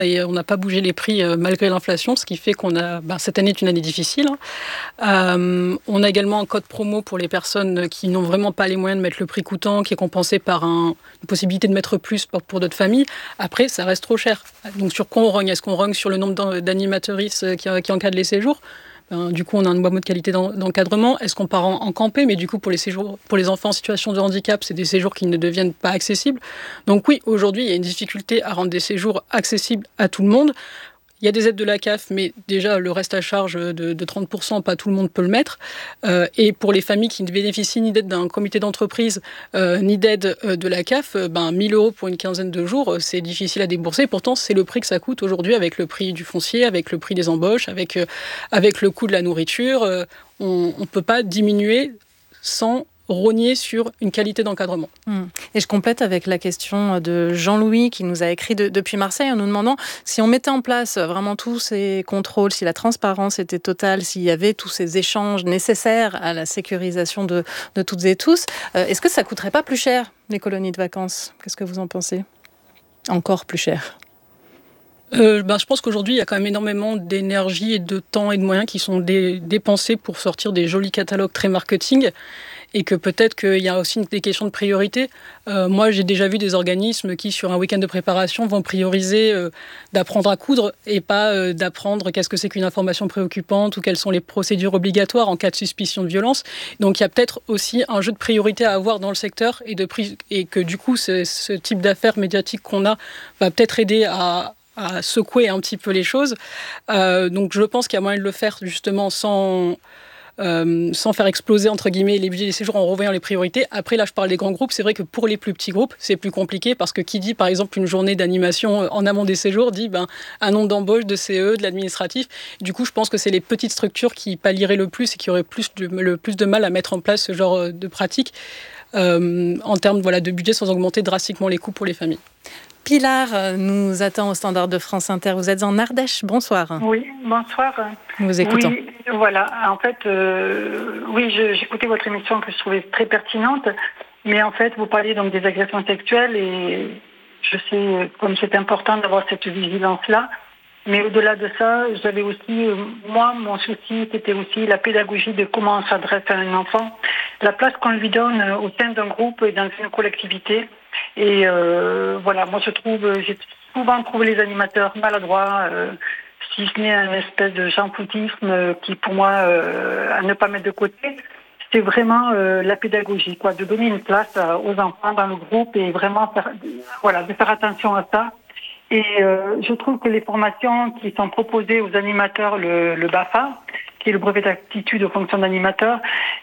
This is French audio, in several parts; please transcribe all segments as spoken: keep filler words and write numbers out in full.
Et on n'a pas bougé les prix euh, malgré l'inflation, ce qui fait qu'on a... Ben, cette année est une année difficile. Hein. Euh, on a également un code promo pour les personnes qui n'ont vraiment pas les moyens de mettre le prix coûtant, qui est compensé par un, une possibilité de mettre plus pour, pour d'autres familles. Après, ça reste trop cher. Donc sur quoi on rogne ? Est-ce qu'on rogne sur le nombre d'animatrices qui, qui encadrent les séjours ? Ben, du coup, on a un bas mot de qualité d'encadrement. Est-ce qu'on part en, en campé ? Mais du coup, pour les, séjours, pour les enfants en situation de handicap, c'est des séjours qui ne deviennent pas accessibles. Donc oui, aujourd'hui, il y a une difficulté à rendre des séjours accessibles à tout le monde. Il y a des aides de la C A F, mais déjà, le reste à charge de, de trente pour cent, pas tout le monde peut le mettre. Euh, et pour les familles qui ne bénéficient ni d'aide d'un comité d'entreprise, euh, ni d'aide euh, de la C A F, euh, ben, mille euros pour une quinzaine de jours, c'est difficile à débourser. Pourtant, c'est le prix que ça coûte aujourd'hui avec le prix du foncier, avec le prix des embauches, avec, euh, avec le coût de la nourriture. Euh, on ne peut pas diminuer sans rogner sur une qualité d'encadrement. Mmh. Et je complète avec la question de Jean-Louis qui nous a écrit de, depuis Marseille en nous demandant si on mettait en place vraiment tous ces contrôles, si la transparence était totale, s'il y avait tous ces échanges nécessaires à la sécurisation de, de toutes et tous, euh, est-ce que ça ne coûterait pas plus cher, les colonies de vacances ? Qu'est-ce que vous en pensez ? Encore plus cher ? Euh, ben, je pense qu'aujourd'hui, il y a quand même énormément d'énergie et de temps et de moyens qui sont dé- dépensés pour sortir des jolis catalogues très marketing et que peut-être qu'il y a aussi des questions de priorité. Euh, moi, j'ai déjà vu des organismes qui, sur un week-end de préparation, vont prioriser euh, d'apprendre à coudre et pas euh, d'apprendre qu'est-ce que c'est qu'une information préoccupante ou quelles sont les procédures obligatoires en cas de suspicion de violence. Donc, il y a peut-être aussi un jeu de priorité à avoir dans le secteur et, de pri- et que du coup, ce, ce type d'affaires médiatiques qu'on a va peut-être aider à à secouer un petit peu les choses. Euh, donc je pense qu'il y a moyen de le faire justement sans, euh, sans faire exploser entre guillemets les budgets des séjours en revoyant les priorités. Après là je parle des grands groupes, c'est vrai que pour les plus petits groupes c'est plus compliqué parce que qui dit par exemple une journée d'animation en amont des séjours dit ben, un nombre d'embauches, de C E, de l'administratif. Du coup je pense que c'est les petites structures qui pallieraient le plus et qui auraient plus de, le plus de mal à mettre en place ce genre de pratique euh, en termes voilà, de budget sans augmenter drastiquement les coûts pour les familles. Pilar nous attend au standard de France Inter. Vous êtes en Ardèche. Bonsoir. Oui, bonsoir. Nous vous écoutons. Oui, voilà. En fait, euh, oui, je, j'écoutais votre émission que je trouvais très pertinente. Mais en fait, vous parliez donc des agressions sexuelles et je sais comme c'est important d'avoir cette vigilance-là. Mais au-delà de ça, j'avais aussi, euh, moi, mon souci, c'était aussi la pédagogie de comment on s'adresse à un enfant, la place qu'on lui donne au sein d'un groupe et dans une collectivité. Et euh, voilà, moi je trouve, j'ai souvent trouvé les animateurs maladroits, euh, si ce n'est un espèce de jean-foutisme euh, qui, pour moi, euh, à ne pas mettre de côté. C'est vraiment euh, la pédagogie, quoi, de donner une place euh, aux enfants dans le groupe et vraiment faire, voilà, de faire attention à ça. Et euh, je trouve que les formations qui sont proposées aux animateurs, le, le B A F A, qui est le brevet d'aptitude aux fonctions d'animateur,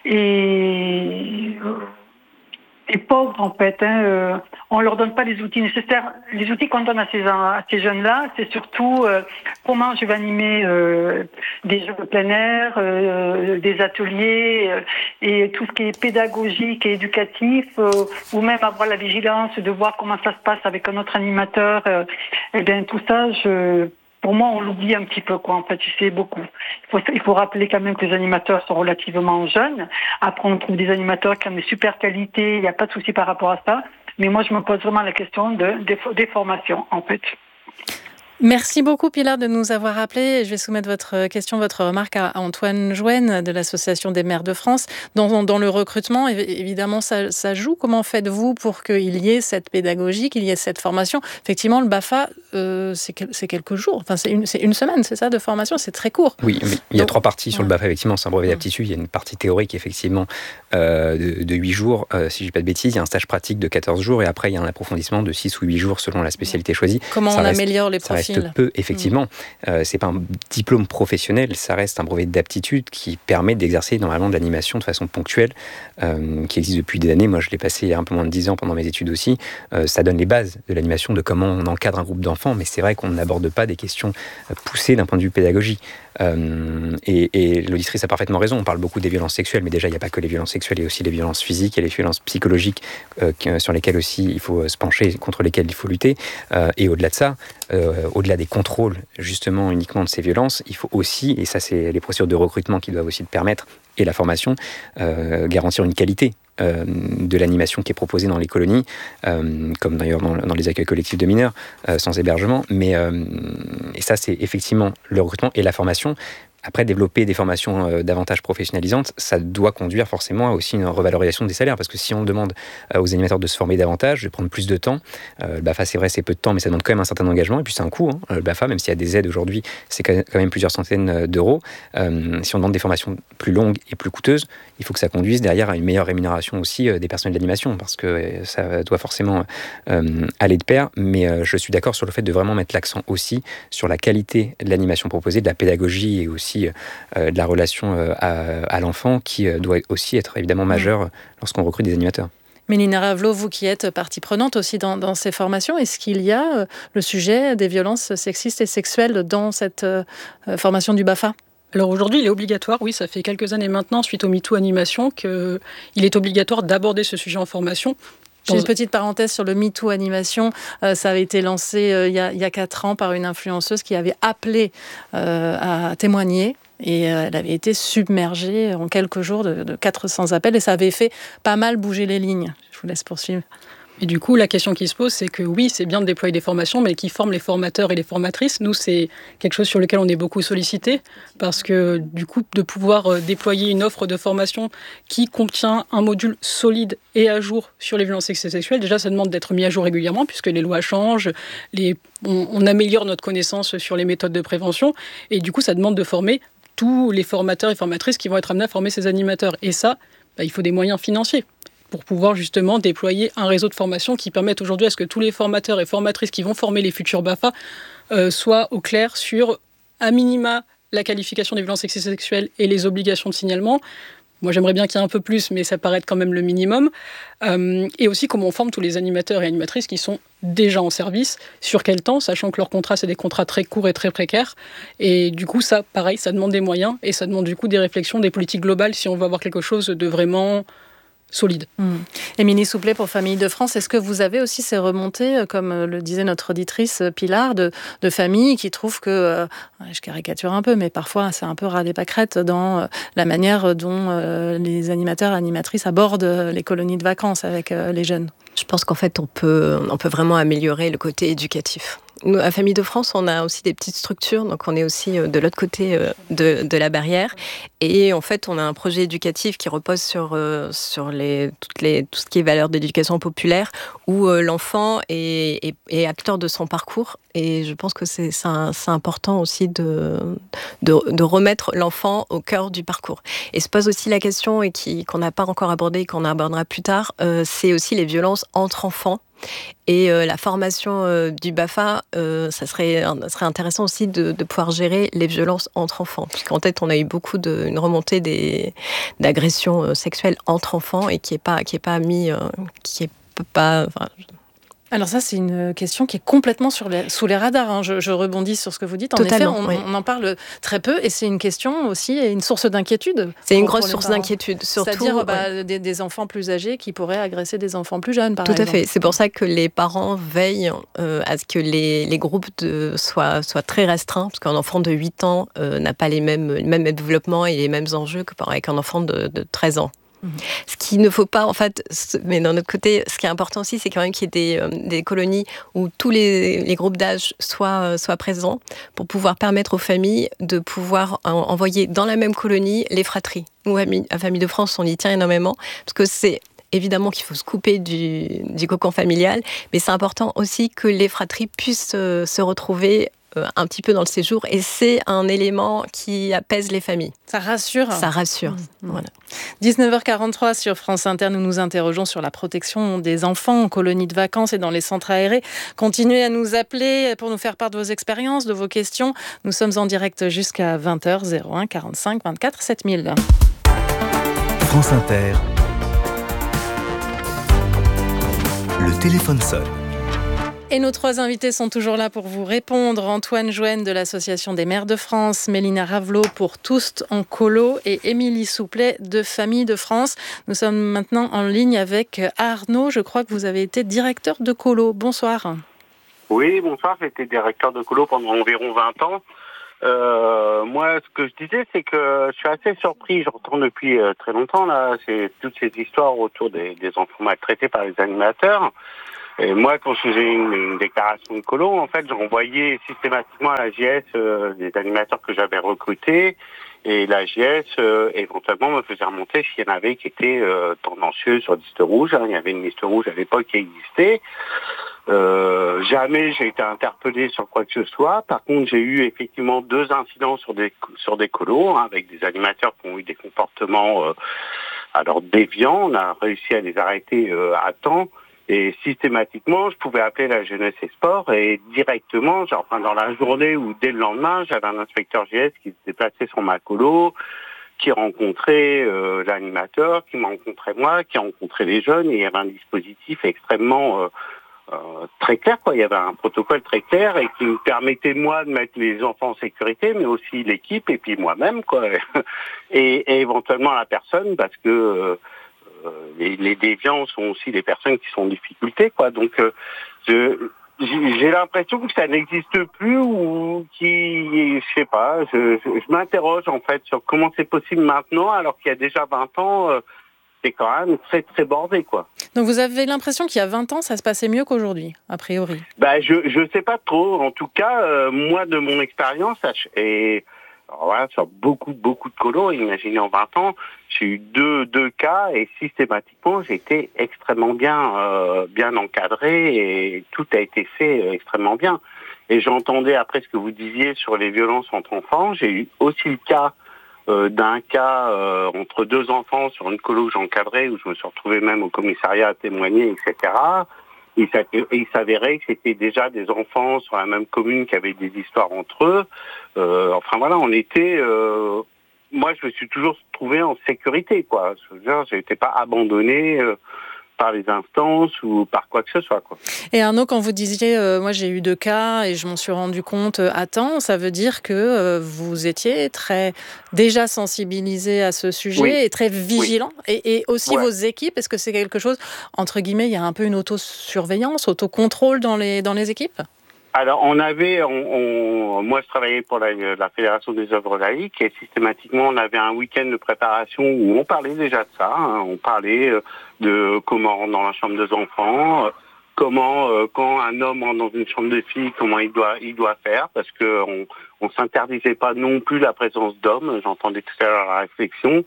et et pauvres en fait. Hein, euh, on leur donne pas les outils nécessaires. Les outils qu'on donne à ces, à ces jeunes-là, c'est surtout euh, comment je vais animer euh, des jeux de plein air, euh, des ateliers euh, et tout ce qui est pédagogique et éducatif, euh, ou même avoir la vigilance de voir comment ça se passe avec un autre animateur. Euh, et bien tout ça, je pour moi, on l'oublie un petit peu, quoi. En fait, c'est beaucoup. Il faut, il faut rappeler quand même que les animateurs sont relativement jeunes. Après, on trouve des animateurs qui ont des super qualités. Il n'y a pas de souci par rapport à ça. Mais moi, je me pose vraiment la question de, des, des formations, en fait. Merci beaucoup Pilar de nous avoir appelés. Je vais soumettre votre question, votre remarque à Antoine Jouenne de l'Association des maires de France. Dans, dans le recrutement, évidemment, ça, ça joue. Comment faites-vous pour qu'il y ait cette pédagogie, qu'il y ait cette formation ? Effectivement, le B A F A, euh, c'est, c'est quelques jours. Enfin, c'est une, c'est une semaine, c'est ça, de formation. C'est très court. Oui, mais il y a Donc, trois parties sur ouais. le B A F A. Effectivement, c'est un brevet d'aptitude. Il y a une partie théorique, effectivement, euh, de, de huit jours. Euh, si je ne dis pas de bêtises, il y a un stage pratique de quatorze jours. Et après, il y a un approfondissement de six ou huit jours selon la spécialité choisie. Comment ça on reste, améliore les profils ? Peu, effectivement. Mmh. Euh, c'est pas un diplôme professionnel, ça reste un brevet d'aptitude qui permet d'exercer normalement de l'animation de façon ponctuelle, euh, qui existe depuis des années. Moi, je l'ai passé il y a un peu moins de dix ans pendant mes études aussi. Euh, ça donne les bases de l'animation, de comment on encadre un groupe d'enfants, mais c'est vrai qu'on n'aborde pas des questions poussées d'un point de vue pédagogie. Euh, et, et l'auditrice a parfaitement raison, on parle beaucoup des violences sexuelles, mais déjà il n'y a pas que les violences sexuelles, il y a aussi les violences physiques, il y a les violences psychologiques euh, sur lesquelles aussi il faut se pencher, contre lesquelles il faut lutter. Euh, et au-delà de ça, euh, au-delà des contrôles justement uniquement de ces violences, il faut aussi, et ça c'est les procédures de recrutement qui doivent aussi le permettre, et la formation, euh, garantir une qualité euh, de l'animation qui est proposée dans les colonies, euh, comme d'ailleurs dans, dans les accueils collectifs de mineurs, euh, sans hébergement. Mais euh, et ça, c'est effectivement le recrutement et la formation. Après, développer des formations euh, davantage professionnalisantes, ça doit conduire forcément à aussi une revalorisation des salaires. Parce que si on demande euh, aux animateurs de se former davantage, de prendre plus de temps, euh, le BAFA, c'est vrai, c'est peu de temps, mais ça demande quand même un certain engagement. Et puis, c'est un coût. Hein. Le BAFA, même s'il y a des aides aujourd'hui, c'est quand même plusieurs centaines d'euros. Euh, si on demande des formations plus longues et plus coûteuses, il faut que ça conduise derrière à une meilleure rémunération aussi euh, des personnels d'animation. Parce que euh, ça doit forcément euh, aller de pair. Mais euh, je suis d'accord sur le fait de vraiment mettre l'accent aussi sur la qualité de l'animation proposée, de la pédagogie et aussi Euh, de la relation euh, à, à l'enfant qui euh, doit aussi être évidemment majeure mmh. lorsqu'on recrute des animateurs. Mélina Ravelo, vous qui êtes partie prenante aussi dans, dans ces formations, est-ce qu'il y a euh, le sujet des violences sexistes et sexuelles dans cette euh, formation du BAFA ? Alors aujourd'hui, il est obligatoire, oui, ça fait quelques années maintenant, suite au MeToo Animation, qu'il est obligatoire d'aborder ce sujet en formation. J'ai une petite parenthèse sur le MeToo Animation. Euh, ça avait été lancé euh, il y a, il y a quatre ans par une influenceuse qui avait appelé euh, à témoigner. Et euh, elle avait été submergée en quelques jours de, de quatre cents appels. Et ça avait fait pas mal bouger les lignes. Je vous laisse poursuivre. Et du coup, la question qui se pose, c'est que oui, c'est bien de déployer des formations, mais qui forment les formateurs et les formatrices. Nous, c'est quelque chose sur lequel on est beaucoup sollicité, parce que du coup, de pouvoir déployer une offre de formation qui contient un module solide et à jour sur les violences sexuelles et sexuelles, déjà, ça demande d'être mis à jour régulièrement, puisque les lois changent, les... on, on améliore notre connaissance sur les méthodes de prévention, et du coup, ça demande de former tous les formateurs et formatrices qui vont être amenés à former ces animateurs. Et ça, bah, il faut des moyens financiers pour pouvoir justement déployer un réseau de formation qui permette aujourd'hui à ce que tous les formateurs et formatrices qui vont former les futurs BAFA euh, soient au clair sur, à minima, la qualification des violences sexistes et sexuelles et les obligations de signalement. Moi, j'aimerais bien qu'il y ait un peu plus, mais ça paraît être quand même le minimum. Euh, et aussi comment on forme tous les animateurs et animatrices qui sont déjà en service, sur quel temps, sachant que leurs contrats, c'est des contrats très courts et très précaires. Et du coup, ça, pareil, ça demande des moyens et ça demande du coup des réflexions, des politiques globales si on veut avoir quelque chose de vraiment solide. Mmh. Émilie Souplet pour Familles de France, est-ce que vous avez aussi ces remontées, comme le disait notre auditrice Pilar, de, de familles qui trouvent que, euh, je caricature un peu, mais parfois c'est un peu ras des pâquerettes dans euh, la manière dont euh, les animateurs et animatrices abordent les colonies de vacances avec euh, les jeunes ? Je pense qu'en fait, on peut, on peut vraiment améliorer le côté éducatif. Nous, à Familles de France, on a aussi des petites structures, donc on est aussi de l'autre côté de, de la barrière. Et en fait, on a un projet éducatif qui repose sur, sur les, toutes les, tout ce qui est valeurs d'éducation populaire, où l'enfant est, est, est acteur de son parcours. Et je pense que c'est, c'est, un, c'est important aussi de, de, de remettre l'enfant au cœur du parcours. Et se pose aussi la question, et qui, qu'on n'a pas encore abordée, et qu'on abordera plus tard, euh, c'est aussi les violences entre enfants. Et euh, la formation euh, du BAFA, euh, ça, serait, ça serait intéressant aussi de, de pouvoir gérer les violences entre enfants. Puisqu'en tête, on a eu beaucoup de, une remontée des, d'agressions euh, sexuelles entre enfants et qui n'est pas, qui est pas mis, euh, qui est pas... Enfin, alors ça, c'est une question qui est complètement sur les, sous les radars. Hein. Je, je rebondis sur ce que vous dites. En Totalement, effet, on, oui. on en parle très peu et c'est une question aussi et une source d'inquiétude. C'est pour, une grosse pour source parents. d'inquiétude. Surtout, C'est-à-dire bah, ouais. des, des enfants plus âgés qui pourraient agresser des enfants plus jeunes, par Tout exemple. à fait. C'est pour ça que les parents veillent euh, à ce que les, les groupes de, soient, soient très restreints, parce qu'un enfant de huit ans euh, n'a pas les mêmes, le même développement et les mêmes enjeux qu'avec un enfant de, de treize ans. Mmh. Ce qu'il ne faut pas, en fait, mais d'un autre côté, ce qui est important aussi, c'est quand même qu'il y ait des, euh, des colonies où tous les, les groupes d'âge soient, euh, soient présents pour pouvoir permettre aux familles de pouvoir en, envoyer dans la même colonie les fratries. Nous, à Familles de France, on y tient énormément, parce que c'est évidemment qu'il faut se couper du, du cocon familial, mais c'est important aussi que les fratries puissent euh, se retrouver un petit peu dans le séjour, et c'est un élément qui apaise les familles. Ça rassure. Ça rassure. Mmh. Voilà. dix-neuf heures quarante-trois sur France Inter, nous nous interrogeons sur la protection des enfants en colonies de vacances et dans les centres aérés. Continuez à nous appeler pour nous faire part de vos expériences, de vos questions. Nous sommes en direct jusqu'à vingt heures, zéro un quarante-cinq vingt-quatre sept mille. France Inter. Le téléphone sonne. Et nos trois invités sont toujours là pour vous répondre. Antoine Jouenne de l'Association des maires de France, Mélina Ravelo pour Tous en colo et Émilie Souplet de Familles de France. Nous sommes maintenant en ligne avec Arnaud. Je crois que vous avez été directeur de colo. Bonsoir. Oui, bonsoir. J'ai été directeur de colo pendant environ vingt ans. Euh, moi, ce que je disais, c'est que je suis assez surpris. J'entends depuis euh, très longtemps là, c'est toutes ces histoires autour des, des enfants maltraités par les animateurs. Et moi, quand je faisais une, une déclaration de colo, en fait, j'envoyais systématiquement à la J S euh, les animateurs que j'avais recrutés. Et la J S, euh, éventuellement, me faisait remonter s'il y en avait qui étaient euh, tendancieux sur liste rouge. Hein. Il y avait une liste rouge à l'époque qui existait. Euh, jamais j'ai été interpellé sur quoi que ce soit. Par contre, j'ai eu effectivement deux incidents sur des sur des colos, hein, avec des animateurs qui ont eu des comportements euh, alors déviants. On a réussi à les arrêter euh, à temps. Et systématiquement, je pouvais appeler la jeunesse et sport et directement, genre, enfin, dans la journée ou dès le lendemain, j'avais un inspecteur J S qui se déplaçait sur ma colo, qui rencontrait euh, l'animateur, qui me rencontrait moi, qui rencontrait les jeunes. Et il y avait un dispositif extrêmement euh, euh, très clair, quoi. Il y avait un protocole très clair et qui me permettait, moi, de mettre les enfants en sécurité, mais aussi l'équipe et puis moi-même, quoi. Et, et éventuellement la personne, parce que... Euh, Euh, les, les déviants sont aussi des personnes qui sont en difficulté, quoi. Donc, euh, je, j'ai l'impression que ça n'existe plus ou qui, je sais pas, je, je, je m'interroge en fait sur comment c'est possible maintenant, alors qu'il y a déjà vingt ans, euh, c'est quand même très très bordé, quoi. Donc vous avez l'impression qu'il y a vingt ans, ça se passait mieux qu'aujourd'hui, a priori? Bah, je je sais pas trop. En tout cas, euh, moi, de mon expérience, et alors voilà, sur beaucoup, beaucoup de colos, imaginez en vingt ans, j'ai eu deux, deux cas et systématiquement, j'ai été extrêmement bien, euh, bien encadré et tout a été fait euh, extrêmement bien. Et j'entendais après ce que vous disiez sur les violences entre enfants. J'ai eu aussi le cas euh, d'un cas euh, entre deux enfants sur une colo que j'encadrais où je me suis retrouvé même au commissariat à témoigner, et cetera. Il s'avérait que c'était déjà des enfants sur la même commune qui avaient des histoires entre eux. Euh, enfin voilà, on était... Euh, moi, je me suis toujours trouvé en sécurité, quoi. Je n'étais pas abandonné euh, par les instances ou par quoi que ce soit, quoi. Et Arnaud, quand vous disiez, euh, moi j'ai eu deux cas et je m'en suis rendu compte à temps, ça veut dire que euh, vous étiez très déjà sensibilisé à ce sujet, oui, et très vigilant, oui, et, et aussi ouais, vos équipes, est-ce que c'est quelque chose, entre guillemets, il y a un peu une autosurveillance, autocontrôle dans les, dans les équipes? Alors, on avait, on, on, moi je travaillais pour la, la Fédération des œuvres laïques et systématiquement on avait un week-end de préparation où on parlait déjà de ça, hein, on parlait de comment rentrer dans la chambre des enfants, comment, euh, quand un homme rentre dans une chambre de filles, comment il doit, il doit faire, parce que on, on s'interdisait pas non plus la présence d'hommes, j'entendais tout à l'heure la réflexion.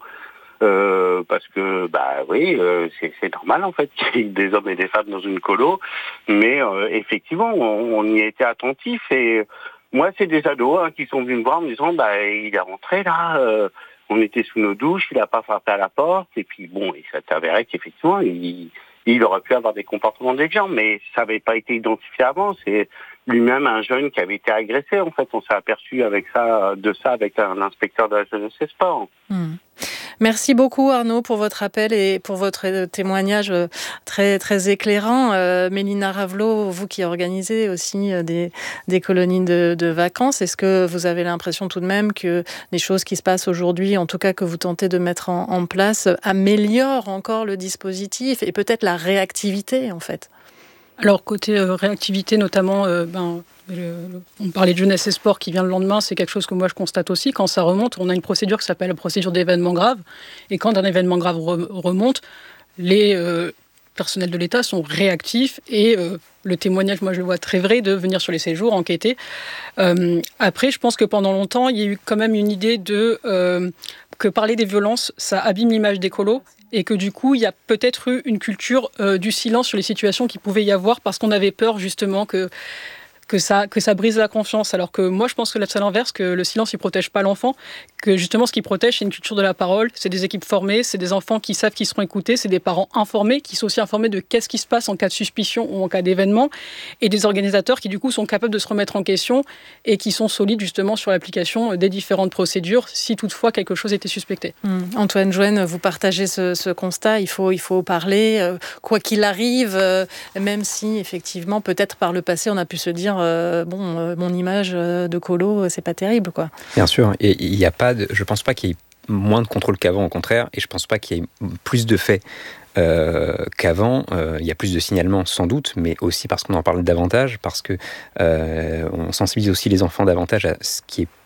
Euh, parce que bah oui, euh, c'est, c'est normal en fait qu'il y ait des hommes et des femmes dans une colo, mais euh, effectivement on, on y était attentif et moi c'est des ados hein, qui sont venus me voir en me disant bah il est rentré là, euh, on était sous nos douches, il a pas frappé à la porte et puis bon il s'est avéré qu'effectivement il, il aurait pu avoir des comportements déviants, mais ça n'avait pas été identifié avant, c'est lui-même un jeune qui avait été agressé en fait, on s'est aperçu avec ça de ça avec un inspecteur de la jeunesse et sport. Mmh. Merci beaucoup Arnaud pour votre appel et pour votre témoignage très, très éclairant. Euh, Mélina Ravelot, vous qui organisez aussi des, des colonies de, de vacances, est-ce que vous avez l'impression tout de même que les choses qui se passent aujourd'hui, en tout cas que vous tentez de mettre en, en place, améliorent encore le dispositif et peut-être la réactivité en fait? Alors côté euh, réactivité notamment, euh, ben, le, on parlait de jeunesse et sport qui vient le lendemain, c'est quelque chose que moi je constate aussi. Quand ça remonte, on a une procédure qui s'appelle la procédure d'événement grave. Et quand un événement grave re- remonte, les euh, personnels de l'État sont réactifs et euh, le témoignage, moi je le vois très vrai, de venir sur les séjours, enquêter. Euh, après, je pense que pendant longtemps, il y a eu quand même une idée de euh, que parler des violences, ça abîme l'image des colos. Et que du coup, il y a peut-être eu une culture euh, du silence sur les situations qu'il pouvait y avoir parce qu'on avait peur justement que, que, ça, que ça brise la confiance. Alors que moi, je pense que c'est l'inverse, que le silence, il ne protège pas l'enfant. Que justement, ce qui protège, c'est une culture de la parole. C'est des équipes formées, c'est des enfants qui savent qu'ils seront écoutés, c'est des parents informés, qui sont aussi informés de qu'est-ce qui se passe en cas de suspicion ou en cas d'événement. Et des organisateurs qui, du coup, sont capables de se remettre en question et qui sont solides justement sur l'application des différentes procédures si toutefois quelque chose était suspecté. Mmh. Antoine Jouenne, vous partagez ce, ce constat. Il faut, il faut parler, euh, quoi qu'il arrive, euh, même si, effectivement, peut-être par le passé, on a pu se dire euh, bon, euh, mon image de colo, c'est pas terrible, quoi. Bien sûr. Et il n'y a pas de, je pense pas qu'il y ait moins de contrôle qu'avant, au contraire. Et je pense pas qu'il y ait plus de faits Euh, qu'avant. Euh, il y a plus de signalements sans doute, mais aussi parce qu'on en parle davantage, parce que euh, on sensibilise aussi les enfants davantage à ce qui est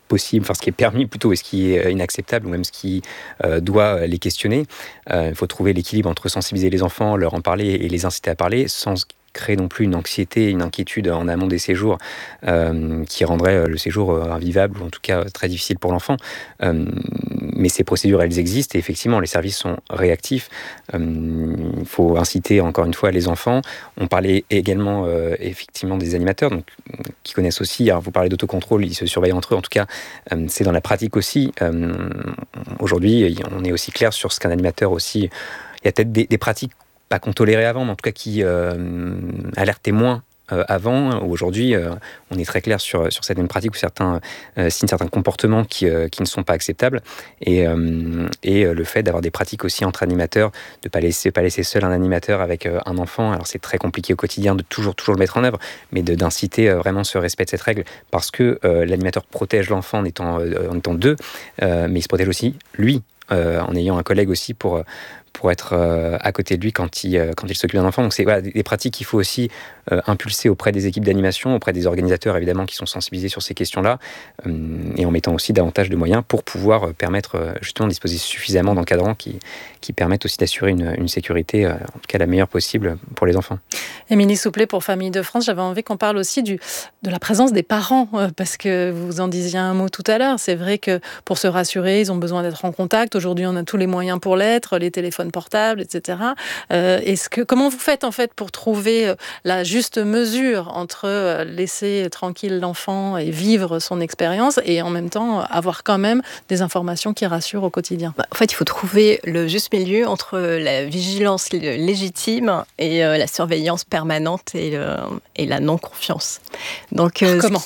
possible, enfin ce qui est permis plutôt et ce qui est inacceptable ou même ce qui euh, doit les questionner. Euh, il faut trouver l'équilibre entre sensibiliser les enfants, leur en parler et les inciter à parler sans créer non plus une anxiété, une inquiétude en amont des séjours euh, qui rendrait le séjour euh, invivable ou en tout cas très difficile pour l'enfant. Euh, mais ces procédures, elles existent et effectivement, les services sont réactifs. Il euh, faut inciter encore une fois les enfants. On parlait également euh, effectivement des animateurs donc, qui connaissent aussi, alors vous parlez d'autocontrôle, ils se surveillent entre eux, en tout cas euh, c'est dans la pratique aussi. Euh, aujourd'hui, on est aussi clair sur ce qu'un animateur aussi... Il y a peut-être des, des pratiques pas qu'on tolérait avant, mais en tout cas qui euh, alertaient moins euh, avant. Aujourd'hui, euh, on est très clair sur, sur certaines pratiques ou certains euh, signes, certains comportements qui, euh, qui ne sont pas acceptables. Et, euh, et le fait d'avoir des pratiques aussi entre animateurs, de ne pas laisser, pas laisser seul un animateur avec euh, un enfant. Alors c'est très compliqué au quotidien de toujours, toujours le mettre en œuvre, mais de, d'inciter euh, vraiment ce respect de cette règle, parce que euh, l'animateur protège l'enfant en étant, euh, en étant deux, euh, mais il se protège aussi lui, euh, en ayant un collègue aussi pour... pour être euh, à côté de lui quand il, euh, quand il s'occupe d'un enfant. Donc c'est voilà, des, des pratiques qu'il faut aussi euh, impulser auprès des équipes d'animation, auprès des organisateurs évidemment qui sont sensibilisés sur ces questions-là, euh, et en mettant aussi davantage de moyens pour pouvoir euh, permettre euh, justement de disposer suffisamment d'encadrants qui, qui permettent aussi d'assurer une, une sécurité, euh, en tout cas la meilleure possible pour les enfants. Émilie Souplet pour Famille de France, j'avais envie qu'on parle aussi du, de la présence des parents, euh, parce que vous en disiez un mot tout à l'heure. C'est vrai que pour se rassurer, ils ont besoin d'être en contact. Aujourd'hui, on a tous les moyens pour l'être, les téléphones portables, et cetera. Euh, est-ce que, comment vous faites en fait pour trouver la juste mesure entre laisser tranquille l'enfant et vivre son expérience et en même temps avoir quand même des informations qui rassurent au quotidien? Bah, en fait, il faut trouver le juste milieu entre la vigilance légitime et euh, la surveillance permanente et, euh, et la non-confiance. Donc, euh, comment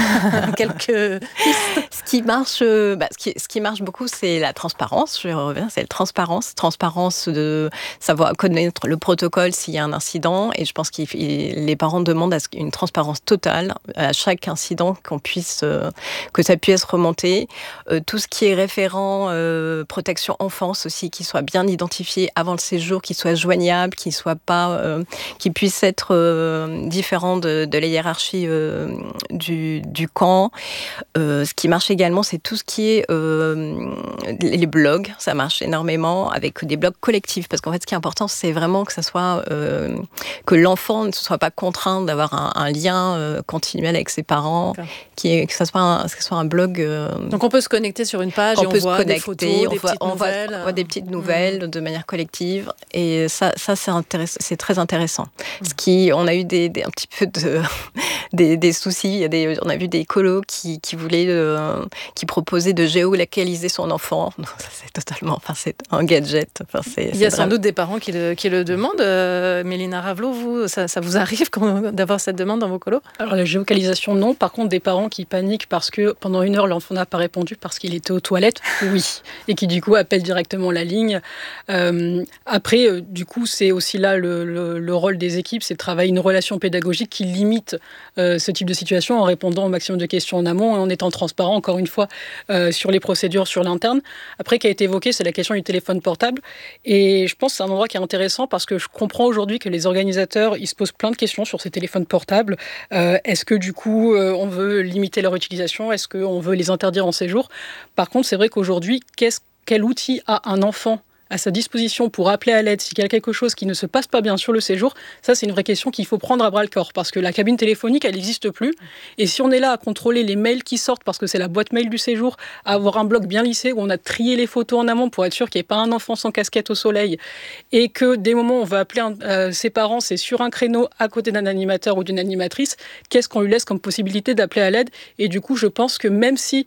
quelques ce qui marche, bah, ce qui, ce qui marche beaucoup, c'est la transparence. Je reviens, c'est la transparence, transparence de savoir connaître le protocole s'il y a un incident. Et je pense que les parents demandent à ce, une transparence totale à chaque incident, qu'on puisse, euh, que ça puisse remonter. Euh, tout ce qui est référent euh, protection enfance aussi, qui soit bien identifié avant le séjour, qui soit joignable, qui soit pas, euh, qui puisse être euh, différent de, de la hiérarchie euh, du, du camp. Euh, ce qui marche également, c'est tout ce qui est euh, les blogs. Ça marche énormément avec des blogs collectifs, parce qu'en fait, ce qui est important, c'est vraiment que ça soit euh, que l'enfant ne soit pas contraint d'avoir un, un lien euh, continuel avec ses parents, qui est, que ça soit un, que ça soit un blog. Euh, Donc on peut se connecter sur une page et on peut voit se connecter, des photos, on des voit, petites on nouvelles. Voit, on voit des petites nouvelles mmh. de manière collective, et ça, ça c'est, intéress- c'est très intéressant. Mmh. Ce qui, on a eu des, des un petit peu de des, des soucis. Il y a des, on a vu des colos qui, qui voulaient, euh, qui proposaient de géolocaliser son enfant. Donc, ça, c'est totalement, enfin c'est un gadget. Enfin, c'est, Il y a c'est sans doute des parents qui le, qui le demandent. Euh, Mélina Ravelot, vous, ça, ça vous arrive quand, d'avoir cette demande dans vos colos? Alors la géolocalisation, non. Par contre, des parents qui paniquent parce que pendant une heure, l'enfant n'a pas répondu parce qu'il était aux toilettes, oui. Et qui du coup appellent directement la ligne. Euh, après, euh, du coup, c'est aussi là le, le, le rôle des équipes, c'est de travailler une relation pédagogique qui limite euh, ce type de situation en répondant au maximum de questions en amont et en étant transparent, encore une fois, euh, sur les procédures, sur l'interne. Après, qui a été évoqué, c'est la question du téléphone portable. Et je pense que c'est un endroit qui est intéressant parce que je comprends aujourd'hui que les organisateurs, ils se posent plein de questions sur ces téléphones portables. Euh, est-ce que du coup, euh, on veut limiter leur utilisation? Est-ce qu'on veut les interdire en séjour? Par contre, c'est vrai qu'aujourd'hui, qu'est-ce, quel outil a un enfant à sa disposition pour appeler à l'aide s'il y a quelque chose qui ne se passe pas bien sur le séjour? Ça, c'est une vraie question qu'il faut prendre à bras-le-corps parce que la cabine téléphonique, elle n'existe plus. Et si on est là à contrôler les mails qui sortent parce que c'est la boîte mail du séjour, à avoir un bloc bien lissé où on a trié les photos en amont pour être sûr qu'il n'y ait pas un enfant sans casquette au soleil et que des moments où on va appeler un, euh, ses parents, c'est sur un créneau à côté d'un animateur ou d'une animatrice, qu'est-ce qu'on lui laisse comme possibilité d'appeler à l'aide? Et du coup, je pense que même si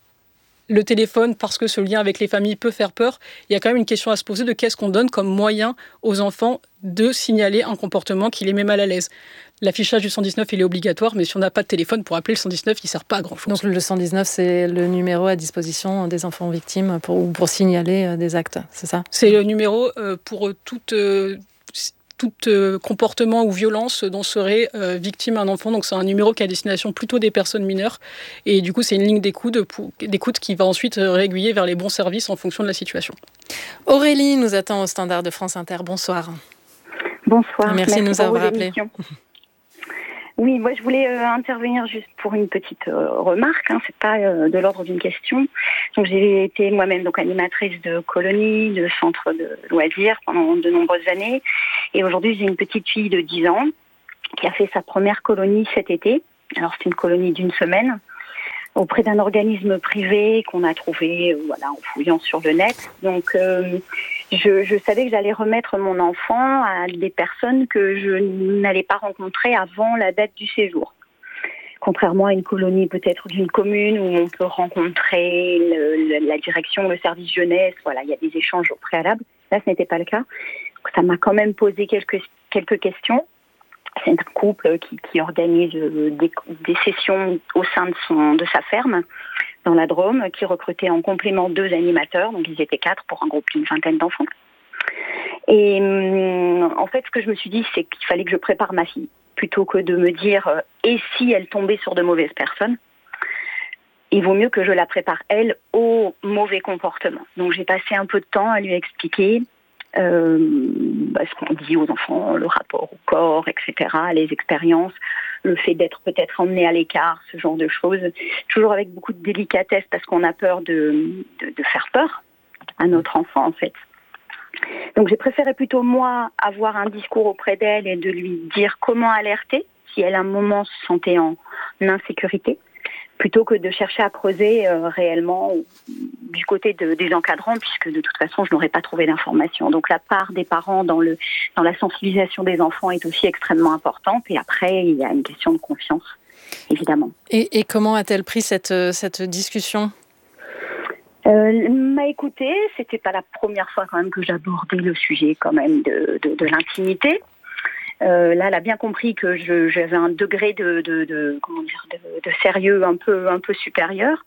le téléphone, parce que ce lien avec les familles peut faire peur, il y a quand même une question à se poser de qu'est-ce qu'on donne comme moyen aux enfants de signaler un comportement qui les met mal à l'aise. L'affichage du cent dix-neuf, il est obligatoire, mais si on n'a pas de téléphone pour appeler le cent dix-neuf, il ne sert pas à grand-chose. Donc le cent dix-neuf, c'est le numéro à disposition des enfants victimes pour, pour signaler des actes, c'est ça? C'est le numéro euh, pour toute... Euh, tout euh, comportement ou violence dont serait euh, victime un enfant. Donc c'est un numéro qui est à destination plutôt des personnes mineures. Et du coup, c'est une ligne d'écoute, pour, d'écoute qui va ensuite réaiguiller vers les bons services en fonction de la situation. Aurélie nous attend au standard de France Inter. Bonsoir. Bonsoir. Merci, Merci de nous avoir appelés. Oui, moi je voulais euh, intervenir juste pour une petite euh, remarque, hein, c'est pas euh, de l'ordre d'une question. Donc j'ai été moi-même donc animatrice de colonies, de centres de loisirs pendant de nombreuses années, et aujourd'hui j'ai une petite fille de dix ans qui a fait sa première colonie cet été. Alors c'est une colonie d'une semaine auprès d'un organisme privé qu'on a trouvé euh, voilà, en fouillant sur le net. Donc euh, je, je savais que j'allais remettre mon enfant à des personnes que je n'allais pas rencontrer avant la date du séjour. Contrairement à une colonie peut-être d'une commune où on peut rencontrer le, le, la direction, le service jeunesse, voilà, il y a des échanges au préalable. Là, ce n'était pas le cas. Donc, ça m'a quand même posé quelques, quelques questions. C'est un couple qui, qui organise des, des sessions au sein de, son, de sa ferme dans la Drôme, qui recrutait en complément deux animateurs, donc ils étaient quatre pour un groupe d'une vingtaine d'enfants. Et en fait, ce que je me suis dit, c'est qu'il fallait que je prépare ma fille, plutôt que de me dire euh, « et si elle tombait sur de mauvaises personnes ?» Il vaut mieux que je la prépare, elle, au mauvais comportement. Donc j'ai passé un peu de temps à lui expliquer Euh, bah, ce qu'on dit aux enfants, le rapport au corps, et cetera, les expériences, le fait d'être peut-être emmené à l'écart, ce genre de choses, toujours avec beaucoup de délicatesse parce qu'on a peur de, de, de faire peur à notre enfant en fait. Donc j'ai préféré plutôt moi avoir un discours auprès d'elle et de lui dire comment alerter si elle à un moment se sentait en insécurité, plutôt que de chercher à creuser euh, réellement du côté de, des encadrants, puisque de toute façon, je n'aurais pas trouvé d'informations. Donc la part des parents dans, le, dans la sensibilisation des enfants est aussi extrêmement importante. Et après, il y a une question de confiance, évidemment. Et, et comment a-t-elle pris cette, cette discussion ? Euh, m'a écoutée, c'était pas la première fois quand même que j'abordais le sujet quand même de, de, de l'intimité. Euh, là, elle a bien compris que je, j'avais un degré de, de, de comment dire, de, de sérieux un peu, un peu supérieur.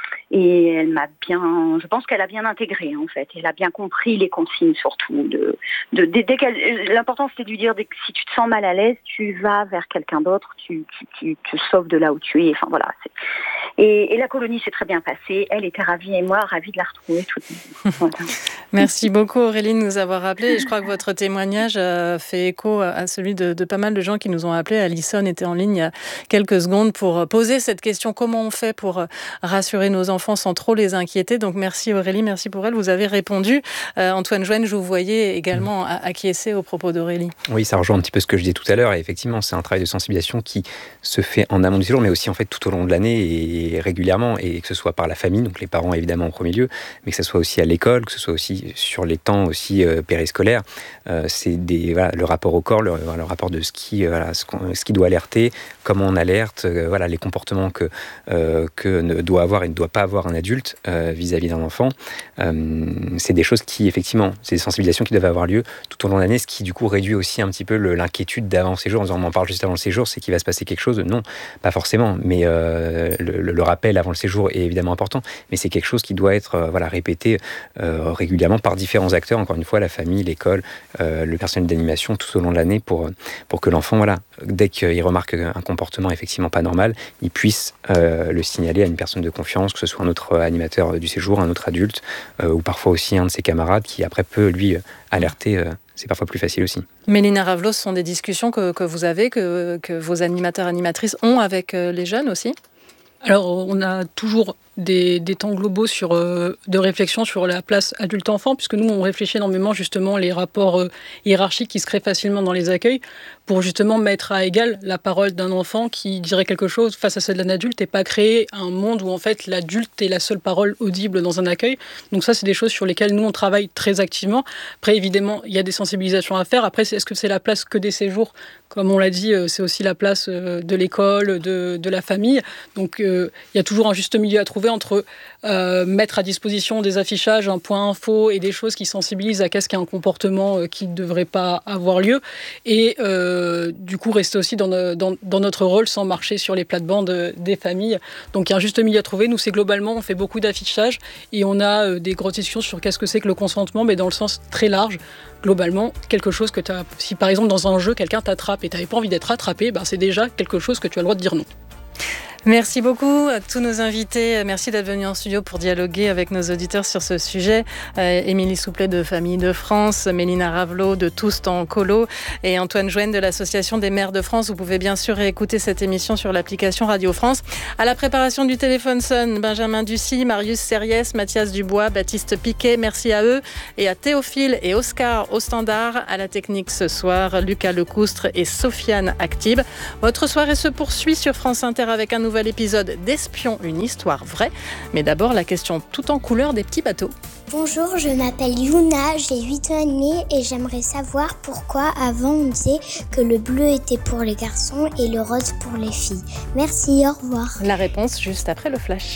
Et elle m'a bien, je pense qu'elle a bien intégré en fait. Elle a bien compris les consignes surtout. De, de, de, dès qu'elle, l'important c'était de lui dire que si tu te sens mal à l'aise, tu vas vers quelqu'un d'autre, tu, tu, tu, tu sauves de là où tu es. Enfin voilà. C'est... Et, et la colonie s'est très bien passée. Elle était ravie et moi ravie de la retrouver toute. Voilà. Merci beaucoup Aurélie de nous avoir appelés. Et je crois que votre témoignage fait écho à celui de, de pas mal de gens qui nous ont appelés. Alison était en ligne il y a quelques secondes pour poser cette question. Comment on fait pour rassurer nos enfants sans trop les inquiéter? Donc merci Aurélie, merci pour elle. Vous avez répondu. Euh, Antoine Jouenne, je vous voyais également acquiescer aux propos d'Aurélie. Oui, ça rejoint un petit peu ce que je disais tout à l'heure. Et effectivement, c'est un travail de sensibilisation qui se fait en amont du séjour, mais aussi en fait tout au long de l'année et régulièrement, et que ce soit par la famille, donc les parents évidemment en premier lieu, mais que ce soit aussi à l'école, que ce soit aussi sur les temps aussi euh, périscolaires. Euh, c'est des, voilà, le rapport au corps, le, le rapport de ce qui, euh, voilà, ce, ce qui doit alerter, comment on alerte, euh, voilà, les comportements que, euh, que ne doit avoir et ne doit pas avoir un adulte euh, vis-à-vis d'un enfant. Euh, c'est des choses qui, effectivement, c'est des sensibilisations qui doivent avoir lieu tout au long de l'année, ce qui du coup réduit aussi un petit peu le, l'inquiétude d'avant le séjour. En disant, on en parle juste avant le séjour, c'est qu'il va se passer quelque chose. Non, pas forcément, mais euh, le, le, le rappel avant le séjour est évidemment important, mais c'est quelque chose qui doit être euh, voilà, répété euh, régulièrement par différents acteurs, encore une fois, la famille, l'école, euh, le personnel d'animation tout au long de l'année pour, pour que l'enfant, voilà, dès qu'il remarque un comportement effectivement pas normal, il puisse euh, le signaler à une personne de confiance, que ce soit un autre animateur du séjour, un autre adulte, euh, ou parfois aussi un de ses camarades qui après peut lui alerter. Euh, c'est parfois plus facile aussi. Mélina Ravlos, ce sont des discussions que, que vous avez, que, que vos animateurs, animatrices ont avec les jeunes aussi ? Alors, on a toujours des, des temps globaux sur, euh, de réflexion sur la place adulte-enfant, puisque nous, on réfléchit énormément justement les rapports euh, hiérarchiques qui se créent facilement dans les accueils, pour justement mettre à égal la parole d'un enfant qui dirait quelque chose face à celle d'un adulte et pas créer un monde où en fait l'adulte est la seule parole audible dans un accueil. Donc ça, c'est des choses sur lesquelles nous, on travaille très activement. Après, évidemment, il y a des sensibilisations à faire. Après, est-ce que c'est la place que des séjours ? Comme on l'a dit, c'est aussi la place de l'école, de, de la famille. Donc, euh, il y a toujours un juste milieu à trouver entre euh, mettre à disposition des affichages, un point info et des choses qui sensibilisent à qu'est-ce qu'est un comportement euh, qui ne devrait pas avoir lieu. Et euh, du coup, rester aussi dans, no, dans, dans notre rôle sans marcher sur les plates-bandes des familles. Donc, il y a un juste milieu à trouver. Nous, c'est globalement, on fait beaucoup d'affichages et on a euh, des grosses discussions sur qu'est-ce que c'est que le consentement, mais dans le sens très large. Globalement, quelque chose que tu as... Si par exemple, dans un jeu, quelqu'un t'attrape et tu n'avais pas envie d'être attrapé, ben, c'est déjà quelque chose que tu as le droit de dire non. Merci beaucoup à tous nos invités. Merci d'être venus en studio pour dialoguer avec nos auditeurs sur ce sujet. Euh, Émilie Souplet de Famille de France, Mélina Ravelot de Tous en Colo et Antoine Jouenne de l'Association des maires de France. Vous pouvez bien sûr écouter cette émission sur l'application Radio France. À la préparation du téléphone sonne Benjamin Ducy, Marius Serriès, Mathias Dubois, Baptiste Piquet. Merci à eux et à Théophile et Oscar au standard. À la technique ce soir, Lucas Lecoustre et Sofiane Actib. Votre soirée se poursuit sur France Inter avec un nouveau nouvel épisode d'Espion, une histoire vraie. Mais d'abord, la question tout en couleur des petits bateaux. Bonjour, je m'appelle Yuna, j'ai huit ans et demi et j'aimerais savoir pourquoi avant on disait que le bleu était pour les garçons et le rose pour les filles. Merci, au revoir. La réponse juste après le flash.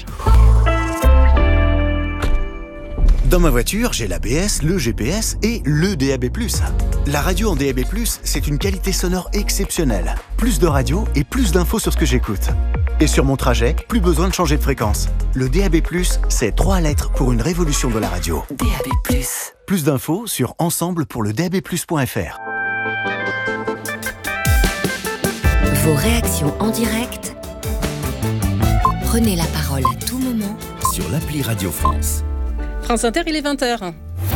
Dans ma voiture, j'ai l'A B S, le G P S et le D A B plus. La radio en D A B plus, c'est une qualité sonore exceptionnelle. Plus de radio et plus d'infos sur ce que j'écoute. Et sur mon trajet, plus besoin de changer de fréquence. Le D A B plus, c'est trois lettres pour une révolution de la radio. D A B plus. Plus d'infos sur ensemble pour le D A B plus point F R. Vos réactions en direct. Prenez la parole à tout moment sur l'appli Radio France. France Inter, il est vingt heures.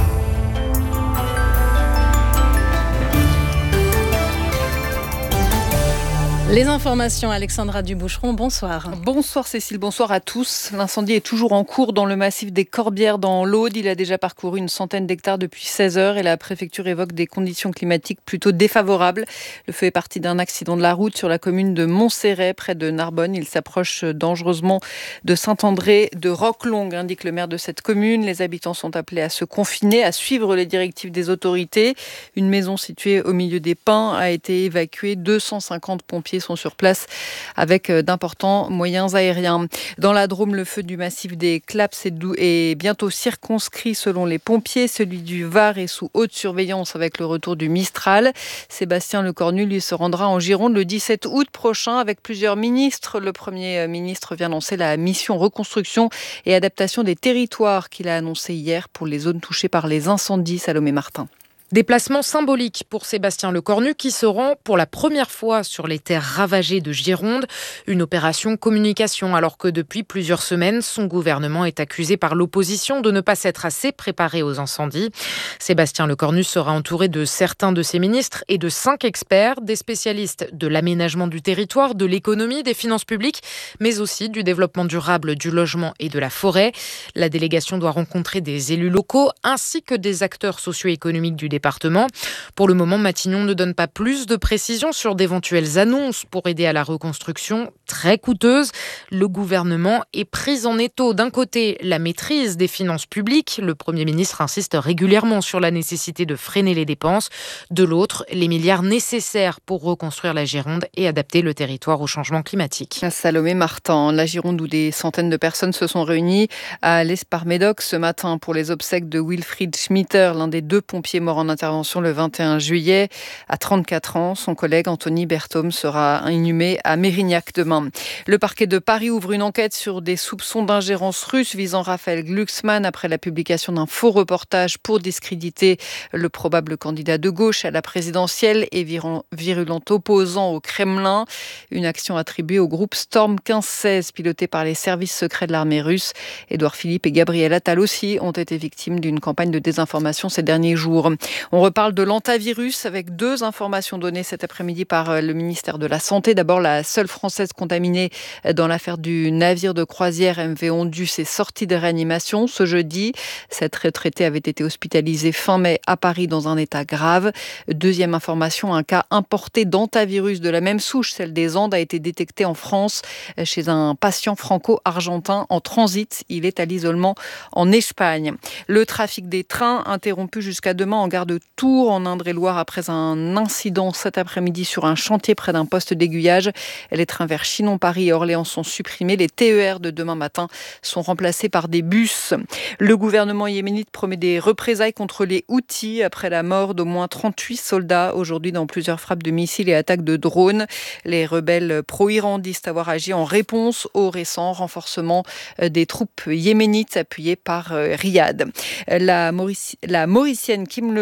Les informations, Alexandra Duboucheron, bonsoir. Bonsoir Cécile, bonsoir à tous. L'incendie est toujours en cours dans le massif des Corbières dans l'Aude. Il a déjà parcouru une centaine d'hectares depuis seize heures et la préfecture évoque des conditions climatiques plutôt défavorables. Le feu est parti d'un accident de la route sur la commune de Montserrat, près de Narbonne. Il s'approche dangereusement de Saint-André de Roquelongue, indique le maire de cette commune. Les habitants sont appelés à se confiner, à suivre les directives des autorités. Une maison située au milieu des pins a été évacuée. deux cent cinquante pompiers sont sur place avec d'importants moyens aériens. Dans la Drôme, le feu du massif des Claps est bientôt circonscrit selon les pompiers. Celui du Var est sous haute surveillance avec le retour du Mistral. Sébastien Lecornu, lui, se rendra en Gironde le dix-sept août prochain avec plusieurs ministres. Le Premier ministre vient lancer la mission reconstruction et adaptation des territoires qu'il a annoncé hier pour les zones touchées par les incendies. Salomé Martin. Déplacement symbolique pour Sébastien Lecornu qui se rend pour la première fois sur les terres ravagées de Gironde. Une opération communication alors que depuis plusieurs semaines, son gouvernement est accusé par l'opposition de ne pas s'être assez préparé aux incendies. Sébastien Lecornu sera entouré de certains de ses ministres et de cinq experts, des spécialistes de l'aménagement du territoire, de l'économie, des finances publiques, mais aussi du développement durable, du logement et de la forêt. La délégation doit rencontrer des élus locaux ainsi que des acteurs socio-économiques du département. Département. Pour le moment, Matignon ne donne pas plus de précisions sur d'éventuelles annonces pour aider à la reconstruction très coûteuse. Le gouvernement est pris en étau. D'un côté, la maîtrise des finances publiques. Le Premier ministre insiste régulièrement sur la nécessité de freiner les dépenses. De l'autre, les milliards nécessaires pour reconstruire la Gironde et adapter le territoire au changement climatique. Salomé Martin, la Gironde où des centaines de personnes se sont réunies à l'Esparmédoc ce matin pour les obsèques de Wilfried Schmitter, l'un des deux pompiers morts en intervention le vingt et un juillet. À trente-quatre ans, son collègue Anthony Berthaume sera inhumé à Mérignac demain. Le parquet de Paris ouvre une enquête sur des soupçons d'ingérence russe visant Raphaël Glucksmann après la publication d'un faux reportage pour discréditer le probable candidat de gauche à la présidentielle et virulent opposant au Kremlin. Une action attribuée au groupe Storm quinze seize piloté par les services secrets de l'armée russe. Édouard Philippe et Gabriel Attal aussi ont été victimes d'une campagne de désinformation ces derniers jours. On reparle de l'antavirus avec deux informations données cet après-midi par le ministère de la Santé. D'abord, la seule Française contaminée dans l'affaire du navire de croisière M V Ondus est sortie de réanimation ce jeudi. Cette retraitée avait été hospitalisée fin mai à Paris dans un état grave. Deuxième information, un cas importé d'antavirus de la même souche, celle des Andes, a été détecté en France chez un patient franco-argentin en transit. Il est à l'isolement en Espagne. Le trafic des trains interrompu jusqu'à demain en gare de Tours, en Indre-et-Loire, après un incident cet après-midi sur un chantier près d'un poste d'aiguillage. Les trains vers Chinon, Paris et Orléans sont supprimés. Les T E R de demain matin sont remplacés par des bus. Le gouvernement yéménite promet des représailles contre les Houthis après la mort d'au moins trente-huit soldats aujourd'hui dans plusieurs frappes de missiles et attaques de drones. Les rebelles pro-Iran disent avoir agi en réponse au récent renforcement des troupes yéménites appuyées par Riyad. La, Maurici- la Mauricienne Kim Le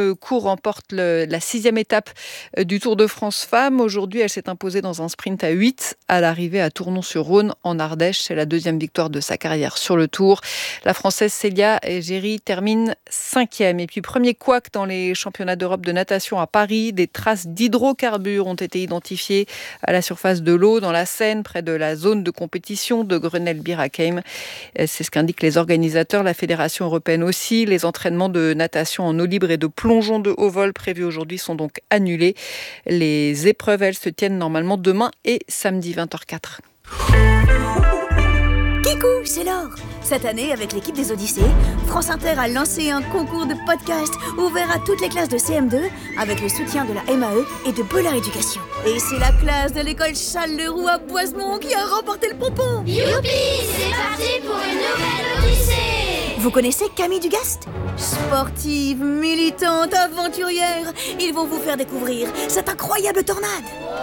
Le Cours remporte le, la sixième étape du Tour de France Femmes. Aujourd'hui, elle s'est imposée dans un sprint à huit à l'arrivée à Tournon-sur-Rhône en Ardèche. C'est la deuxième victoire de sa carrière sur le Tour. La Française Célia Géry termine cinquième. Et puis, premier couac dans les championnats d'Europe de natation à Paris. Des traces d'hydrocarbures ont été identifiées à la surface de l'eau dans la Seine, près de la zone de compétition de Grenelle-Bir Hakeim. C'est ce qu'indiquent les organisateurs, la Fédération européenne aussi. Les entraînements de natation en eau libre et de plongeon de haut vol prévus aujourd'hui sont donc annulés. Les épreuves, elles, se tiennent normalement demain et samedi vingt heures quatre. Kikou, c'est Laure. Cette année, avec l'équipe des Odyssées, France Inter a lancé un concours de podcast ouvert à toutes les classes de C M deux avec le soutien de la M A E et de Bollard Éducation. Et c'est la classe de l'école Charles-Leroux à Boisemont qui a remporté le pompon. Youpi, c'est parti pour une nouvelle Odyssée. Vous connaissez Camille Dugast ? Sportive, militante, aventurière, ils vont vous faire découvrir cette incroyable tornade.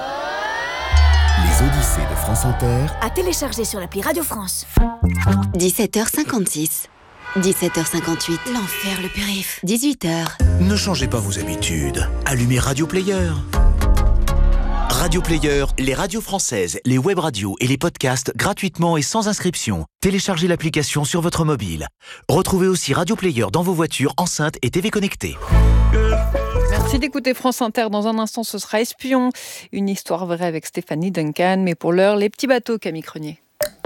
Les Odyssées de France Inter. À télécharger sur l'appli Radio France. dix-sept heures cinquante-six. dix-sept heures cinquante-huit. L'enfer, le périph'. dix-huit heures. Ne changez pas vos habitudes. Allumez Radio Player. Radio Player, les radios françaises, les web radios et les podcasts gratuitement et sans inscription. Téléchargez l'application sur votre mobile. Retrouvez aussi Radio Player dans vos voitures, enceintes et T V connectées. Merci d'écouter France Inter. Dans un instant, ce sera Espion, une histoire vraie avec Stéphanie Duncan. Mais pour l'heure, les petits bateaux, Camille Crenier.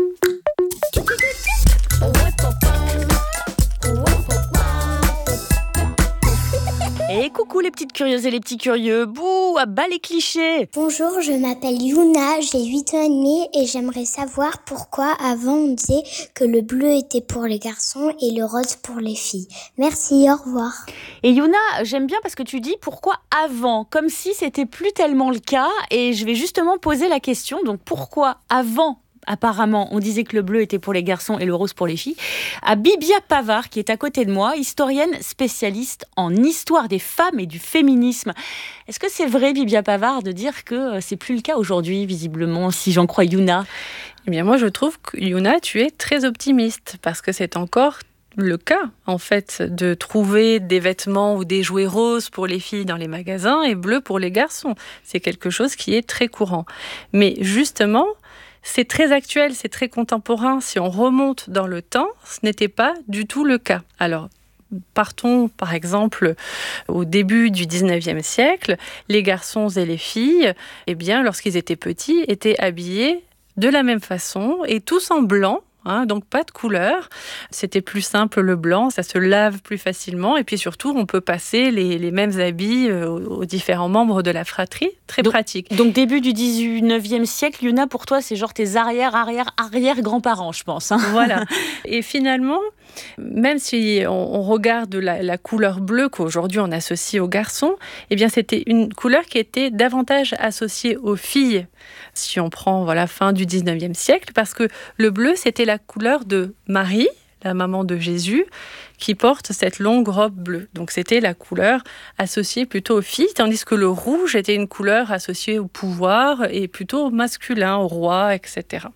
Et coucou les petites curieuses et les petits curieux, bouh, à bas les clichés. Bonjour, je m'appelle Yuna, j'ai huit ans et demi et j'aimerais savoir pourquoi avant on disait que le bleu était pour les garçons et le rose pour les filles. Merci, au revoir. Et Yuna, j'aime bien parce que tu dis pourquoi avant, comme si c'était plus tellement le cas, et je vais justement poser la question, donc pourquoi avant ? Apparemment, on disait que le bleu était pour les garçons et le rose pour les filles. À Bibia Pavard, qui est à côté de moi, historienne spécialiste en histoire des femmes et du féminisme. Est-ce que c'est vrai, Bibia Pavard, de dire que c'est plus le cas aujourd'hui, visiblement, si j'en crois Yuna ? Eh bien, moi, je trouve que Yuna, tu es très optimiste, parce que c'est encore le cas, en fait, de trouver des vêtements ou des jouets roses pour les filles dans les magasins et bleus pour les garçons. C'est quelque chose qui est très courant. Mais justement, c'est très actuel, c'est très contemporain. Si on remonte dans le temps, ce n'était pas du tout le cas. Alors, partons par exemple au début du dix-neuvième siècle. Les garçons et les filles, eh bien, lorsqu'ils étaient petits, étaient habillés de la même façon et tous en blanc. Hein, donc pas de couleur, c'était plus simple le blanc, ça se lave plus facilement et puis surtout on peut passer les, les mêmes habits aux, aux différents membres de la fratrie, très donc, pratique. Donc début du dix-neuvième siècle, Yuna, pour toi c'est genre tes arrière, arrière, arrière grands-parents je pense. Hein. Voilà, et finalement, même si on, on regarde la, la couleur bleue qu'aujourd'hui on associe aux garçons, eh bien c'était une couleur qui était davantage associée aux filles, si on prend voilà, fin du dix-neuvième siècle, parce que le bleu c'était la couleur de Marie, la maman de Jésus, qui porte cette longue robe bleue. Donc c'était la couleur associée plutôt aux filles, tandis que le rouge était une couleur associée au pouvoir et plutôt au masculin, au roi, et cetera.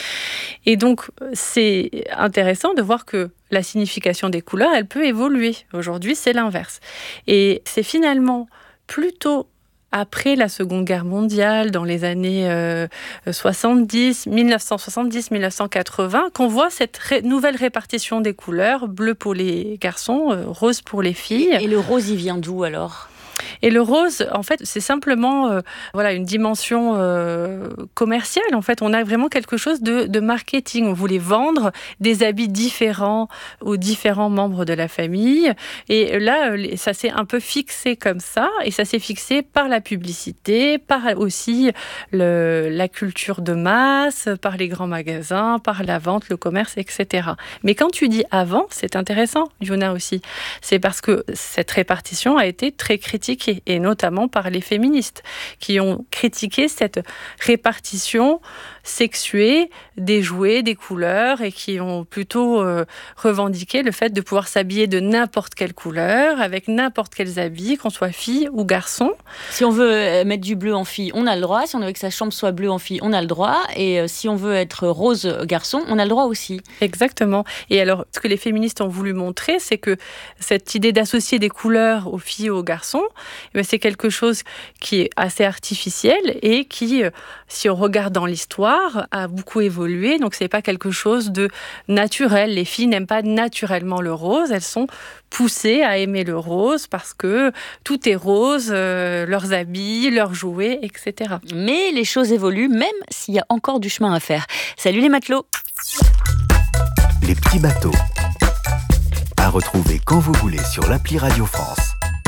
Et donc c'est intéressant de voir que la signification des couleurs, elle peut évoluer. Aujourd'hui, c'est l'inverse. Et c'est finalement plutôt après la Seconde Guerre mondiale, dans les années euh, soixante-dix, dix-neuf cent soixante-dix dix-neuf cent quatre-vingts, qu'on voit cette ré- nouvelle répartition des couleurs, bleu pour les garçons, euh, rose pour les filles. Et le rose, il vient d'où alors ? Et le rose, en fait, c'est simplement euh, voilà, une dimension euh, commerciale. En fait, on a vraiment quelque chose de, de marketing. On voulait vendre des habits différents aux différents membres de la famille. Et là, ça s'est un peu fixé comme ça. Et ça s'est fixé par la publicité, par aussi le, la culture de masse, par les grands magasins, par la vente, le commerce, et cetera. Mais quand tu dis avant, c'est intéressant, Yuna aussi. C'est parce que cette répartition a été très critique critiqué, et notamment par les féministes, qui ont critiqué cette répartition sexuée des jouets, des couleurs, et qui ont plutôt euh, revendiqué le fait de pouvoir s'habiller de n'importe quelle couleur, avec n'importe quels habits, qu'on soit fille ou garçon. Si on veut mettre du bleu en fille, on a le droit. Si on veut que sa chambre soit bleue en fille, on a le droit. Et euh, si on veut être rose garçon, on a le droit aussi. Exactement. Et alors, ce que les féministes ont voulu montrer, c'est que cette idée d'associer des couleurs aux filles et aux garçons, eh bien, c'est quelque chose qui est assez artificiel et qui, euh, si on regarde dans l'histoire, a beaucoup évolué, donc c'est pas quelque chose de naturel. Les filles n'aiment pas naturellement le rose, elles sont poussées à aimer le rose parce que tout est rose, euh, leurs habits, leurs jouets, et cetera. Mais les choses évoluent, même s'il y a encore du chemin à faire. Salut les matelots! Les petits bateaux. À retrouver quand vous voulez sur l'appli Radio France.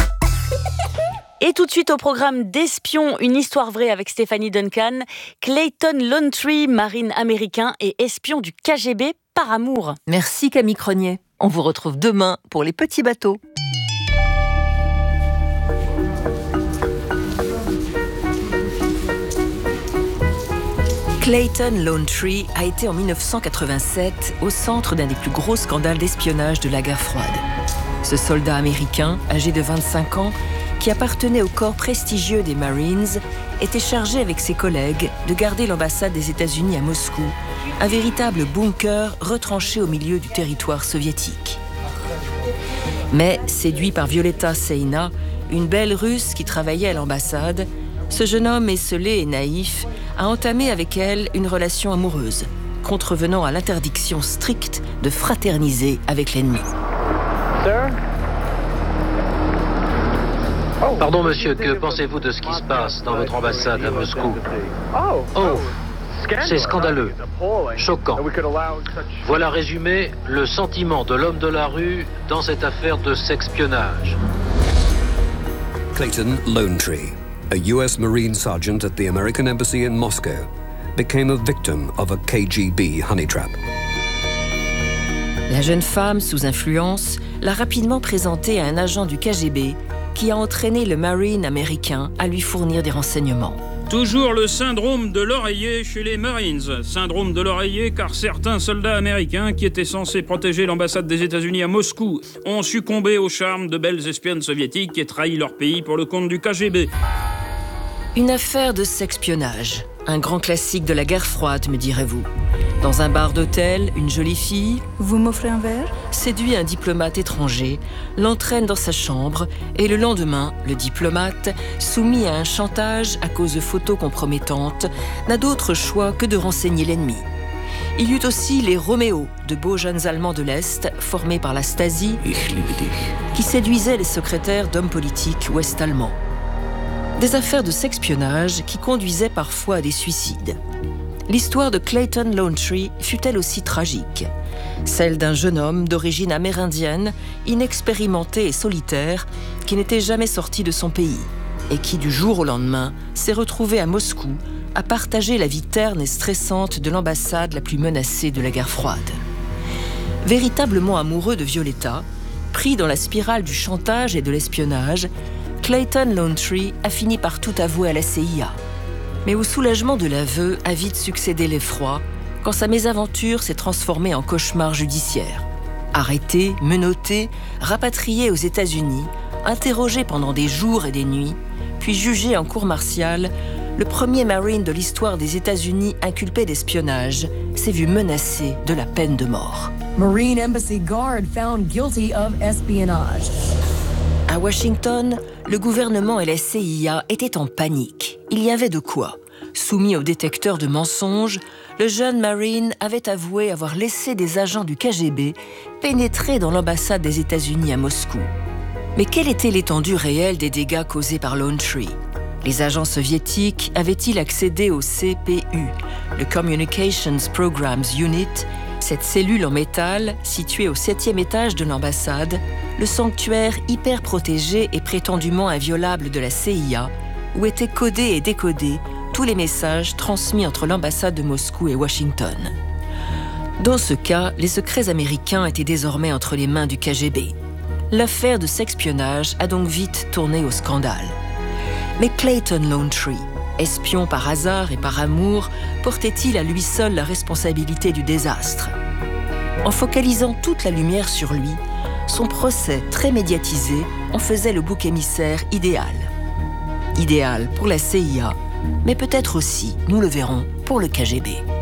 Et tout de suite au programme d'Espions, une histoire vraie avec Stéphanie Duncan, Clayton Launtree, marine américain et espion du K G B par amour. Merci Camille Cronier. On vous retrouve demain pour les petits bateaux. Clayton Launtree a été en mille neuf cent quatre-vingt-sept au centre d'un des plus gros scandales d'espionnage de la guerre froide. Ce soldat américain, âgé de vingt-cinq ans, qui appartenait au corps prestigieux des Marines, était chargé avec ses collègues de garder l'ambassade des États-Unis à Moscou, un véritable bunker retranché au milieu du territoire soviétique. Mais, séduit par Violetta Seina, une belle Russe qui travaillait à l'ambassade, ce jeune homme esseulé et naïf a entamé avec elle une relation amoureuse, contrevenant à l'interdiction stricte de fraterniser avec l'ennemi. Sir? Pardon, monsieur, que pensez-vous de ce qui se passe dans votre ambassade à Moscou? Oh, c'est scandaleux, choquant. Voilà résumé le sentiment de l'homme de la rue dans cette affaire de sexpionnage. Clayton Launtree, a U S Marine sergeant at the American Embassy in Moscow, became a victim of a K G B honey trap. La jeune femme, sous influence, l'a rapidement présenté à un agent du K G B qui a entraîné le Marine américain à lui fournir des renseignements. Toujours le syndrome de l'oreiller chez les Marines. Syndrome de l'oreiller car certains soldats américains qui étaient censés protéger l'ambassade des États-Unis à Moscou ont succombé au charme de belles espionnes soviétiques et trahi leur pays pour le compte du K G B. Une affaire de sexpionnage. Un grand classique de la guerre froide, me direz-vous. Dans un bar d'hôtel, une jolie fille, vous m'offrez un verre, séduit un diplomate étranger, l'entraîne dans sa chambre et le lendemain, le diplomate, soumis à un chantage à cause de photos compromettantes, n'a d'autre choix que de renseigner l'ennemi. Il y eut aussi les Roméo, de beaux jeunes Allemands de l'Est, formés par la Stasi, qui séduisaient les secrétaires d'hommes politiques ouest-allemands. Des affaires de sexpionnage qui conduisaient parfois à des suicides. L'histoire de Clayton Launtree fut elle aussi tragique. Celle d'un jeune homme d'origine amérindienne, inexpérimenté et solitaire, qui n'était jamais sorti de son pays et qui, du jour au lendemain, s'est retrouvé à Moscou à partager la vie terne et stressante de l'ambassade la plus menacée de la guerre froide. Véritablement amoureux de Violetta, pris dans la spirale du chantage et de l'espionnage, Clayton Launtree a fini par tout avouer à la C I A. Mais au soulagement de l'aveu a vite succédé l'effroi quand sa mésaventure s'est transformée en cauchemar judiciaire. Arrêté, menotté, rapatrié aux États-Unis, interrogé pendant des jours et des nuits, puis jugé en cour martiale, le premier Marine de l'histoire des États-Unis inculpé d'espionnage s'est vu menacé de la peine de mort. Marine Embassy Guard found guilty of espionage. À Washington, le gouvernement et la C I A étaient en panique. Il y avait de quoi. Soumis au détecteur de mensonges, le jeune Marine avait avoué avoir laissé des agents du K G B pénétrer dans l'ambassade des États-Unis à Moscou. Mais quelle était l'étendue réelle des dégâts causés par Launtree? Les agents soviétiques avaient-ils accédé au C P U, le Communications Programs Unit, cette cellule en métal située au septième étage de l'ambassade, le sanctuaire hyper protégé et prétendument inviolable de la C I A, où étaient codés et décodés tous les messages transmis entre l'ambassade de Moscou et Washington. Dans ce cas, les secrets américains étaient désormais entre les mains du K G B. L'affaire de sexpionnage a donc vite tourné au scandale. Mais Clayton Lonetree, espion par hasard et par amour, portait-il à lui seul la responsabilité du désastre ? En focalisant toute la lumière sur lui, son procès très médiatisé en faisait le bouc émissaire idéal. Idéal pour la C I A, mais peut-être aussi, nous le verrons, pour le K G B.